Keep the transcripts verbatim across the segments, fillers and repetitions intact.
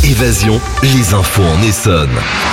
Évasion, les infos en Essonne.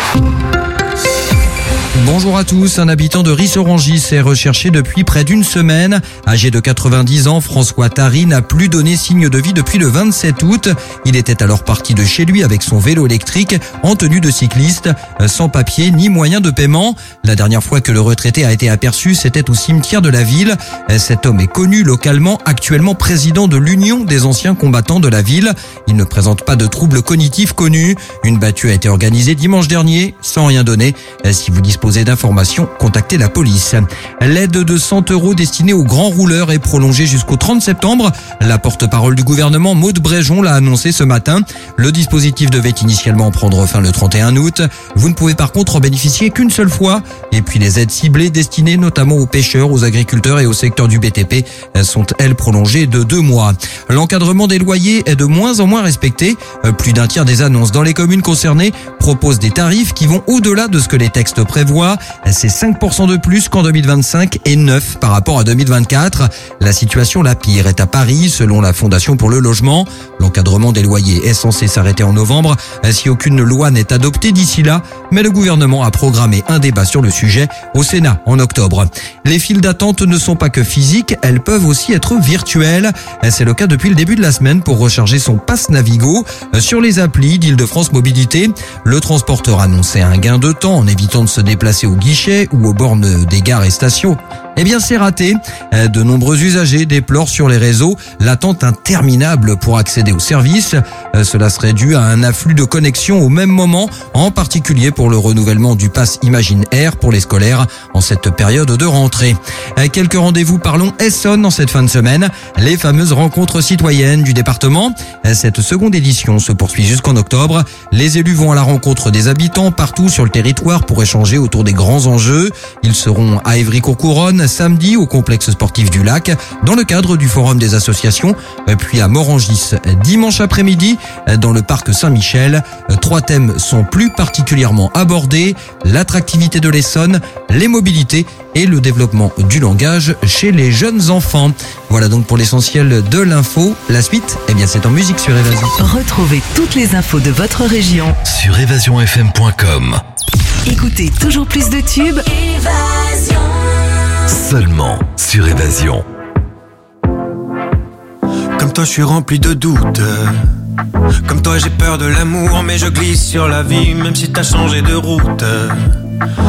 Bonjour à tous, un habitant de Ris-Orangis est recherché depuis près d'une semaine. Âgé de quatre-vingt-dix ans, François Tari n'a plus donné signe de vie depuis le vingt-sept août. Il était alors parti de chez lui avec son vélo électrique en tenue de cycliste, sans papier ni moyen de paiement. La dernière fois que le retraité a été aperçu, c'était au cimetière de la ville. Cet homme est connu localement, actuellement président de l'Union des anciens combattants de la ville. Il ne présente pas de troubles cognitifs connus. Une battue a été organisée dimanche dernier, sans rien donner. Si vous disposez d'informations, contactez la police. L'aide de cent euros destinée aux grands rouleurs est prolongée jusqu'au trente septembre. La porte-parole du gouvernement, Maud Bréjon, l'a annoncé ce matin. Le dispositif devait initialement prendre fin le trente et un août. Vous ne pouvez par contre en bénéficier qu'une seule fois. Et puis les aides ciblées destinées notamment aux pêcheurs, aux agriculteurs et au secteur du B T P sont elles prolongées de deux mois. L'encadrement des loyers est de moins en moins respecté. Plus d'un tiers des annonces dans les communes concernées proposent des tarifs qui vont au-delà de ce que les textes prévoient. C'est cinq pour cent de plus qu'en deux mille vingt-cinq et neuf par rapport à deux mille vingt-quatre. La situation la pire est à Paris, selon la Fondation pour le logement. L'encadrement des loyers est censé s'arrêter en novembre si aucune loi n'est adoptée d'ici là. Mais le gouvernement a programmé un débat sur le sujet au Sénat en octobre. Les files d'attente ne sont pas que physiques, elles peuvent aussi être virtuelles. C'est le cas depuis le début de la semaine pour recharger son pass Navigo sur les applis d'Île-de-France Mobilité. Le transporteur annonçait un gain de temps en évitant de se déplacer au guichet ou aux bornes des gares et stations. Eh bien, c'est raté. De nombreux usagers déplorent sur les réseaux l'attente interminable pour accéder au service. Cela serait dû à un afflux de connexions au même moment, en particulier pour le renouvellement du pass Imagine Air pour les scolaires en cette période de rentrée. Quelques rendez-vous parlons Essonne en cette fin de semaine. Les fameuses rencontres citoyennes du département. Cette seconde édition se poursuit jusqu'en octobre. Les élus vont à la rencontre des habitants partout sur le territoire pour échanger autour des grands enjeux. Ils seront à Évry-Courcouronnes samedi au complexe sportif du Lac dans le cadre du forum des associations, puis à Morangis dimanche après-midi dans le parc Saint-Michel. Trois thèmes sont plus particulièrement abordés: l'attractivité de l'Essonne, les mobilités et le développement du langage chez les jeunes enfants. Voilà donc pour l'essentiel de l'info. La suite, eh bien c'est en musique sur Évasion. Retrouvez toutes les infos de votre région sur évasion f m point com. Écoutez toujours plus de tubes. Évasion. Seulement sur Évasion. Comme toi je suis rempli de doutes. Comme toi j'ai peur de l'amour, mais je glisse sur la vie même si t'as changé de route.